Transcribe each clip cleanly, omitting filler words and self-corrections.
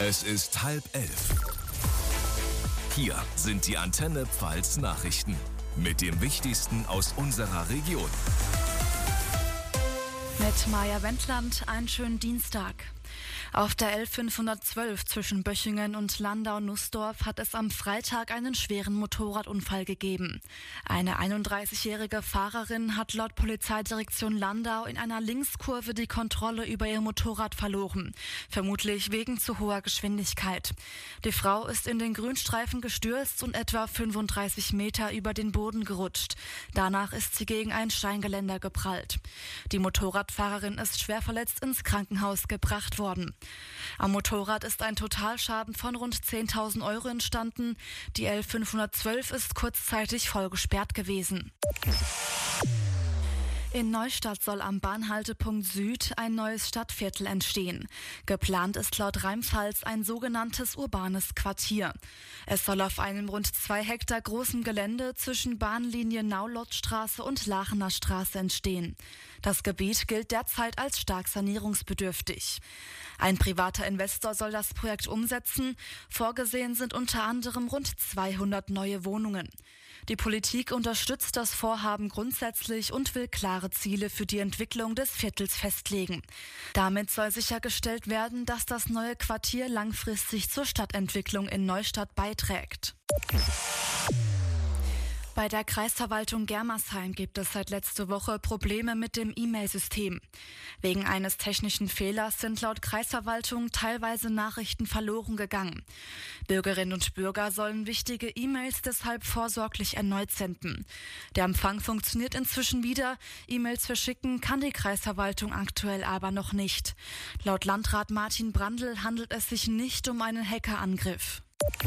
Es ist 10:30. Hier sind die Antenne Pfalz Nachrichten mit dem Wichtigsten aus unserer Region. Mit Maja Wendland einen schönen Dienstag. Auf der L512 zwischen Böchingen und Landau-Nussdorf hat es am Freitag einen schweren Motorradunfall gegeben. Eine 31-jährige Fahrerin hat laut Polizeidirektion Landau in einer Linkskurve die Kontrolle über ihr Motorrad verloren, vermutlich wegen zu hoher Geschwindigkeit. Die Frau ist in den Grünstreifen gestürzt und etwa 35 Meter über den Boden gerutscht. Danach ist sie gegen ein Steingeländer geprallt. Die Motorradfahrerin ist schwer verletzt ins Krankenhaus gebracht worden. Am Motorrad ist ein Totalschaden von rund 10.000 € entstanden. Die L512 ist kurzzeitig voll gesperrt gewesen. In Neustadt soll am Bahnhaltepunkt Süd ein neues Stadtviertel entstehen. Geplant ist laut Rheinpfalz ein sogenanntes urbanes Quartier. Es soll auf einem rund 2 Hektar großen Gelände zwischen Bahnlinie Naulottstraße und Laachener Straße entstehen. Das Gebiet gilt derzeit als stark sanierungsbedürftig. Ein privater Investor soll das Projekt umsetzen. Vorgesehen sind unter anderem rund 200 neue Wohnungen. Die Politik unterstützt das Vorhaben grundsätzlich und will klare Ziele für die Entwicklung des Viertels festlegen. Damit soll sichergestellt werden, dass das neue Quartier langfristig zur Stadtentwicklung in Neustadt beiträgt. Bei der Kreisverwaltung Germersheim gibt es seit letzter Woche Probleme mit dem E-Mail-System. Wegen eines technischen Fehlers sind laut Kreisverwaltung teilweise Nachrichten verloren gegangen. Bürgerinnen und Bürger sollen wichtige E-Mails deshalb vorsorglich erneut senden. Der Empfang funktioniert inzwischen wieder. E-Mails verschicken kann die Kreisverwaltung aktuell aber noch nicht. Laut Landrat Martin Brandl handelt es sich nicht um einen Hackerangriff.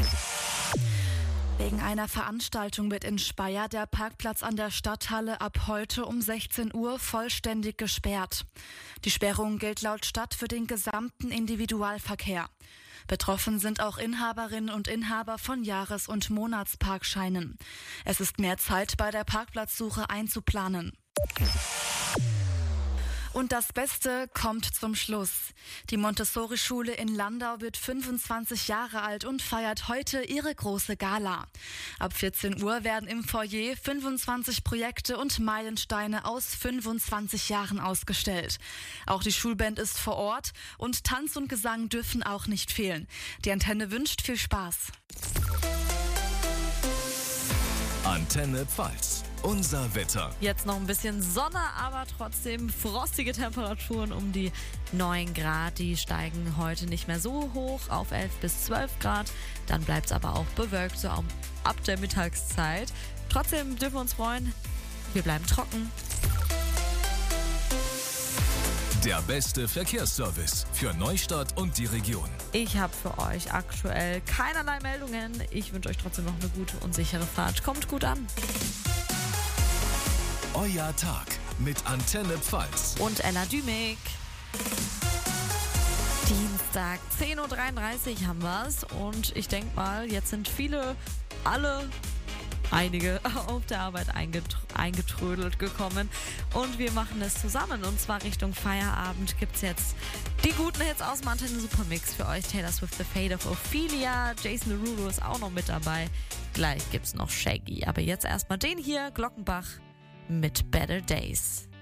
Wegen einer Veranstaltung wird in Speyer der Parkplatz an der Stadthalle ab heute um 16 Uhr vollständig gesperrt. Die Sperrung gilt laut Stadt für den gesamten Individualverkehr. Betroffen sind auch Inhaberinnen und Inhaber von Jahres- und Monatsparkscheinen. Es ist mehr Zeit bei der Parkplatzsuche einzuplanen. Und das Beste kommt zum Schluss. Die Montessori-Schule in Landau wird 25 Jahre alt und feiert heute ihre große Gala. Ab 14 Uhr werden im Foyer 25 Projekte und Meilensteine aus 25 Jahren ausgestellt. Auch die Schulband ist vor Ort und Tanz und Gesang dürfen auch nicht fehlen. Die Antenne wünscht viel Spaß. Antenne Pfalz. Unser Wetter. Jetzt noch ein bisschen Sonne, aber trotzdem frostige Temperaturen um die 9 Grad. Die steigen heute nicht mehr so hoch auf 11 bis 12 Grad. Dann bleibt es aber auch bewölkt, so ab der Mittagszeit. Trotzdem dürfen wir uns freuen, wir bleiben trocken. Der beste Verkehrsservice für Neustadt und die Region. Ich habe für euch aktuell keinerlei Meldungen. Ich wünsche euch trotzdem noch eine gute und sichere Fahrt. Kommt gut an. Euer Tag mit Antenne Pfalz. Und Ella Dümig. Dienstag, 10.33 Uhr haben wir's. Und ich denke mal, jetzt sind einige auf der Arbeit eingetrödelt gekommen. Und wir machen es zusammen. Und zwar Richtung Feierabend gibt's jetzt die guten Hits aus dem Antenne Supermix für euch. Taylor Swift, The Fate of Ophelia. Jason Derulo ist auch noch mit dabei. Gleich gibt's noch Shaggy. Aber jetzt erstmal den hier, Glockenbach mit Better Days.